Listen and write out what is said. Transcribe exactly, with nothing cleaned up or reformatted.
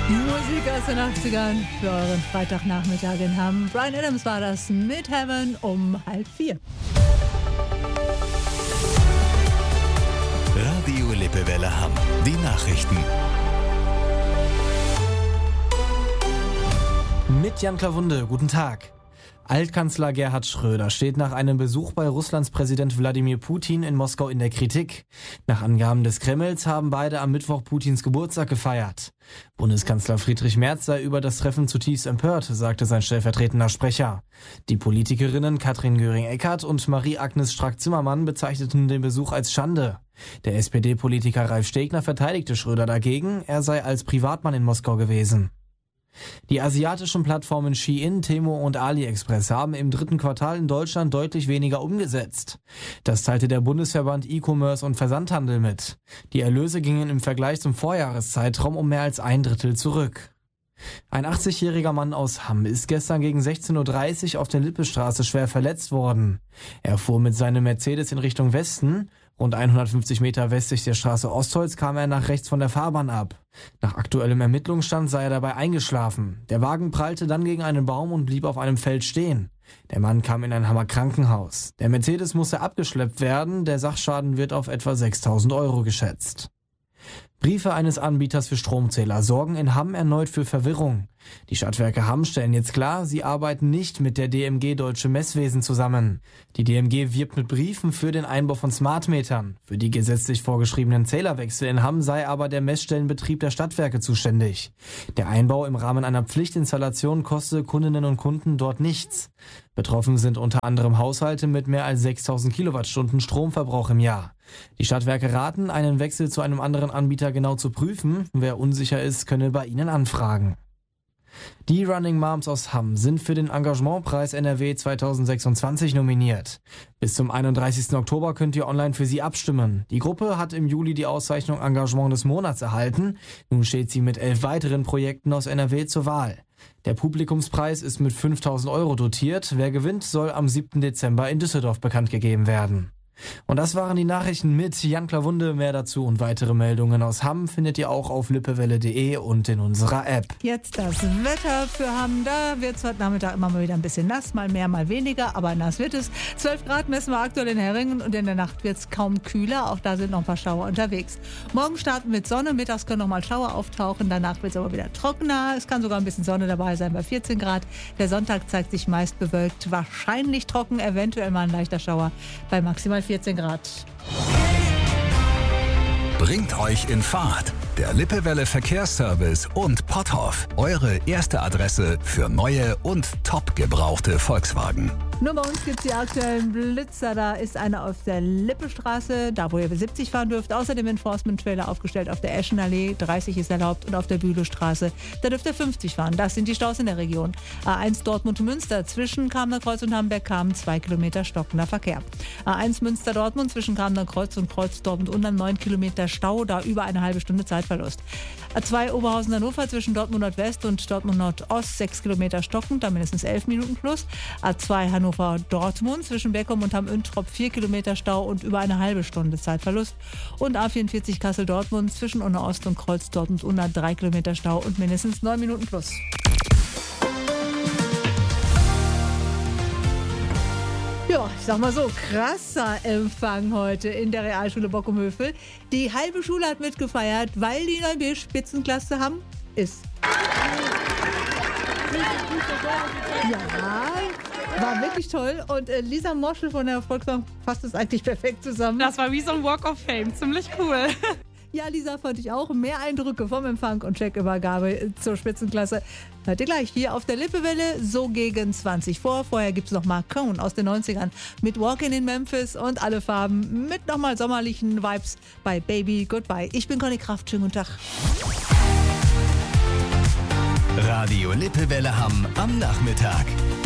Musik aus den achtzigern für euren Freitagnachmittag in Hamm. Bryan Adams war das mit Heaven um halb vier. Radio Lippewelle Hamm. Die Nachrichten. Mit Jan Klawunde, guten Tag. Altkanzler Gerhard Schröder steht nach einem Besuch bei Russlands Präsident Wladimir Putin in Moskau in der Kritik. Nach Angaben des Kremls haben beide am Mittwoch Putins Geburtstag gefeiert. Bundeskanzler Friedrich Merz sei über das Treffen zutiefst empört, sagte sein stellvertretender Sprecher. Die Politikerinnen Katrin Göring-Eckardt und Marie-Agnes Strack-Zimmermann bezeichneten den Besuch als Schande. Der S P D-Politiker Ralf Stegner verteidigte Schröder dagegen, er sei als Privatmann in Moskau gewesen. Die asiatischen Plattformen Shein, Temu und AliExpress haben im dritten Quartal in Deutschland deutlich weniger umgesetzt. Das teilte der Bundesverband E-Commerce und Versandhandel mit. Die Erlöse gingen im Vergleich zum Vorjahreszeitraum um mehr als ein Drittel zurück. Ein achtzigjähriger Mann aus Hamm ist gestern gegen sechzehn Uhr dreißig auf der Lippestraße schwer verletzt worden. Er fuhr mit seinem Mercedes in Richtung Westen. Rund hundertfünfzig Meter westlich der Straße Ostholz kam er nach rechts von der Fahrbahn ab. Nach aktuellem Ermittlungsstand sei er dabei eingeschlafen. Der Wagen prallte dann gegen einen Baum und blieb auf einem Feld stehen. Der Mann kam in ein Hammer Krankenhaus. Der Mercedes musste abgeschleppt werden. Der Sachschaden wird auf etwa sechstausend Euro geschätzt. Briefe eines Anbieters für Stromzähler sorgen in Hamm erneut für Verwirrung. Die Stadtwerke Hamm stellen jetzt klar, sie arbeiten nicht mit der D M G Deutsche Messwesen zusammen. Die D M G wirbt mit Briefen für den Einbau von Smartmetern. Für die gesetzlich vorgeschriebenen Zählerwechsel in Hamm sei aber der Messstellenbetrieb der Stadtwerke zuständig. Der Einbau im Rahmen einer Pflichtinstallation koste Kundinnen und Kunden dort nichts. Betroffen sind unter anderem Haushalte mit mehr als sechstausend Kilowattstunden Stromverbrauch im Jahr. Die Stadtwerke raten, einen Wechsel zu einem anderen Anbieter genau zu prüfen. Wer unsicher ist, könne bei ihnen anfragen. Die Running Moms aus Hamm sind für den Engagementpreis N R W zweitausendsechsundzwanzig nominiert. Bis zum einunddreißigsten Oktober könnt ihr online für sie abstimmen. Die Gruppe hat im Juli die Auszeichnung Engagement des Monats erhalten. Nun steht sie mit elf weiteren Projekten aus N R W zur Wahl. Der Publikumspreis ist mit fünftausend Euro dotiert. Wer gewinnt, soll am siebten Dezember in Düsseldorf bekannt gegeben werden. Und das waren die Nachrichten mit Jan Klawunde. Mehr dazu und weitere Meldungen aus Hamm findet ihr auch auf lippewelle punkt de und in unserer App. Jetzt das Wetter für Hamm. Da wird es heute Nachmittag immer mal wieder ein bisschen nass, mal mehr, mal weniger, aber nass wird es. zwölf Grad messen wir aktuell in Herringen und in der Nacht wird es kaum kühler. Auch da sind noch ein paar Schauer unterwegs. Morgen starten mit Sonne, mittags können noch mal Schauer auftauchen, danach wird es aber wieder trockener. Es kann sogar ein bisschen Sonne dabei sein bei vierzehn Grad. Der Sonntag zeigt sich meist bewölkt, wahrscheinlich trocken, eventuell mal ein leichter Schauer bei maximal vierzehn Grad. Bringt euch in Fahrt. Der Lippewelle Verkehrsservice und Potthoff. Eure erste Adresse für neue und top gebrauchte Volkswagen. Nur bei uns gibt es die aktuellen Blitzer. Da ist einer auf der Lippestraße, da wo ihr siebzig fahren dürft. Außerdem Enforcement-Trailer aufgestellt auf der Eschenallee. dreißig ist erlaubt. Und auf der Bülowstraße, da dürft ihr fünfzig fahren. Das sind die Staus in der Region. A eins Dortmund-Münster. Zwischen Kamener Kreuz und Hamberg kamen zwei Kilometer stockender Verkehr. A eins Münster-Dortmund. Zwischen Kamener Kreuz und Kreuz Dortmund-Unna neun Kilometer Stau. Da über eine halbe Stunde Zeitverlust. A zwei Oberhausen-Hannover. Zwischen Dortmund Nordwest und Dortmund Nordost sechs Kilometer stockend. Da mindestens elf Minuten plus. A zwei Hannover Dortmund zwischen Beckum und Hamm-Üntrop vier Kilometer Stau und über eine halbe Stunde Zeitverlust. Und A vierundvierzig Kassel-Dortmund zwischen Unna Ost und Kreuz Dortmund-Unna drei Kilometer Stau und mindestens neun Minuten plus. Ja, ich sag mal so, krasser Empfang heute in der Realschule Bockum-Hövel. Die halbe Schule hat mitgefeiert, weil die neue Spitzenklasse Hamm ist. Ja, war wirklich toll. Und äh, Lisa Moschel von der Volksbank fasst es eigentlich perfekt zusammen. Das war wie so ein Walk of Fame. Ziemlich cool. Ja, Lisa, fand ich auch. Mehr Eindrücke vom Empfang und Checkübergabe zur Spitzenklasse hört ihr gleich hier auf der Lippewelle, so gegen zwanzig vor. Vorher gibt es noch Mark Cohn aus den neunzigern mit Walkin' in Memphis und alle Farben mit nochmal sommerlichen Vibes bei Baby Goodbye. Ich bin Conny Kraft. Schönen guten Tag. Radio Lippewelle Hamm am Nachmittag.